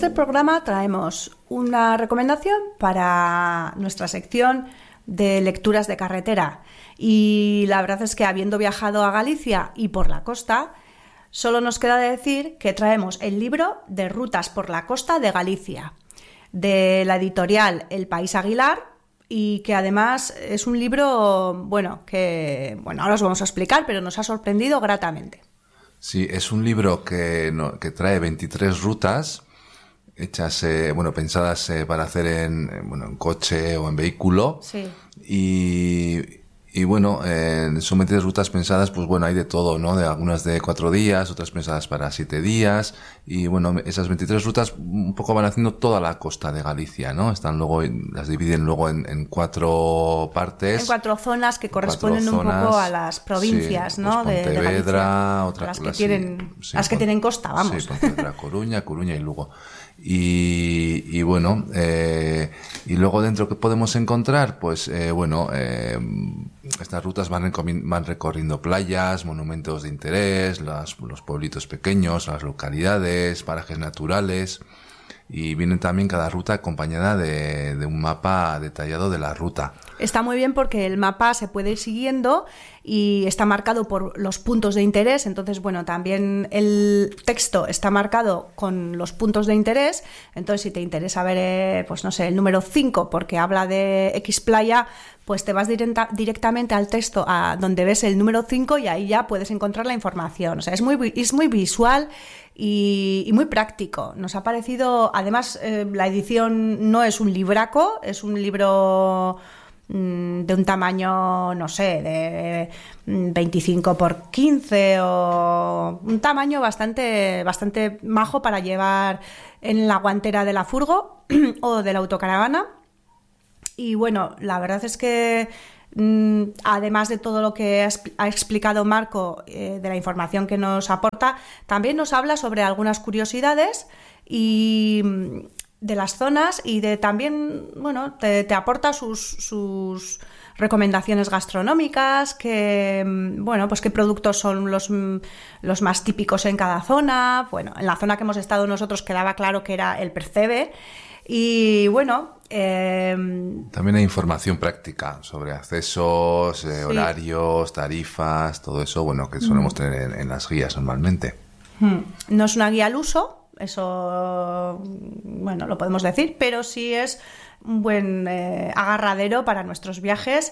este programa traemos una recomendación para nuestra sección de lecturas de carretera. Y la verdad es que habiendo viajado a Galicia y por la costa, solo nos queda decir que traemos el libro de Rutas por la Costa de Galicia, de la editorial El País Aguilar, y que además es un libro, que ahora os vamos a explicar, pero nos ha sorprendido gratamente. Sí, es un libro que trae 23 rutas hechas, pensadas para hacer en coche o en vehículo. Sí. Son 23 rutas pensadas, hay de todo, ¿no? De algunas de 4 días, otras pensadas para 7 días. Y esas 23 rutas un poco van haciendo toda la costa de Galicia, ¿no? Las dividen luego en 4 partes. En 4 zonas que corresponden un poco a las provincias, sí, ¿no? Pues Pontevedra, las que tienen costa, vamos. Sí, Pontevedra, Coruña y Lugo. Y luego dentro, ¿qué podemos encontrar? Estas rutas van recorriendo playas, monumentos de interés, los pueblitos pequeños, las localidades, parajes naturales, y vienen también cada ruta acompañada de un mapa detallado de la ruta. Está muy bien porque el mapa se puede ir siguiendo y está marcado por los puntos de interés. Entonces, también el texto está marcado con los puntos de interés. Entonces, si te interesa ver, el número 5 porque habla de X playa, pues te vas directamente al texto a donde ves el número 5 y ahí ya puedes encontrar la información. O sea, es muy visual y muy práctico. Nos ha parecido, además, la edición no es un libraco, es un libro de un tamaño, de 25 por 15 o un tamaño bastante majo para llevar en la guantera de la furgo o de la autocaravana. Y la verdad es que además de todo lo que ha explicado Marco, de la información que nos aporta, también nos habla sobre algunas curiosidades y de las zonas, y también te aporta sus recomendaciones gastronómicas, qué productos son los más típicos en cada zona. En la zona que hemos estado nosotros quedaba claro que era el Percebe. Y también hay información práctica sobre accesos, horarios, tarifas, todo eso, que solemos tener en las guías normalmente. No es una guía al uso, eso lo podemos decir, pero sí es un buen agarradero para nuestros viajes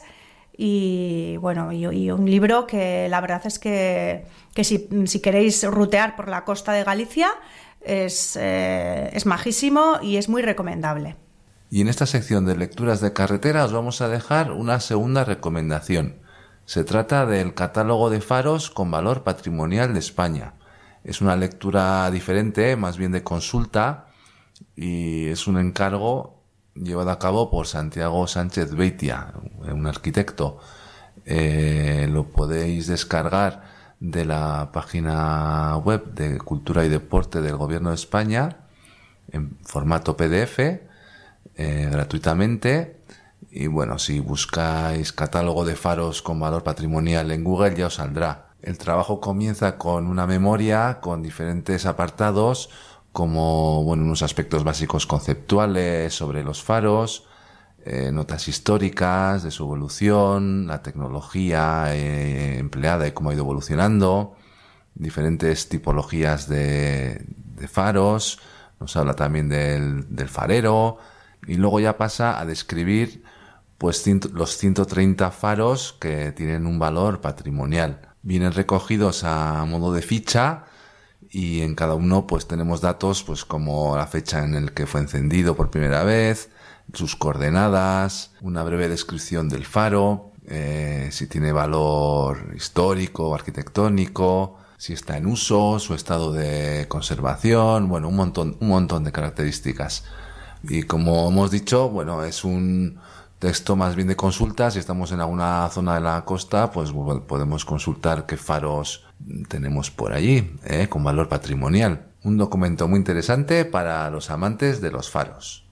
y un libro que la verdad es que si queréis rutear por la costa de Galicia es majísimo y es muy recomendable. Y en esta sección de lecturas de carretera os vamos a dejar una segunda recomendación. Se trata del Catálogo de Faros con Valor Patrimonial de España. Es una lectura diferente, más bien de consulta, y es un encargo llevado a cabo por Santiago Sánchez Beitia, un arquitecto. Lo podéis descargar de la página web de Cultura y Deporte del Gobierno de España en formato PDF, gratuitamente. Y si buscáis Catálogo de Faros con Valor Patrimonial en Google ya os saldrá. El trabajo comienza con una memoria con diferentes apartados, como unos aspectos básicos conceptuales sobre los faros, notas históricas de su evolución, la tecnología empleada y cómo ha ido evolucionando, diferentes tipologías de faros, nos habla también del farero, y luego ya pasa a describir los 130 faros que tienen un valor patrimonial. Vienen recogidos a modo de ficha y en cada uno tenemos datos como la fecha en el que fue encendido por primera vez, sus coordenadas, una breve descripción del faro, si tiene valor histórico o arquitectónico, si está en uso, su estado de conservación, un montón de características. Y como hemos dicho, es un texto más bien de consulta. Si estamos en alguna zona de la costa, podemos consultar qué faros tenemos por allí, con valor patrimonial. Un documento muy interesante para los amantes de los faros.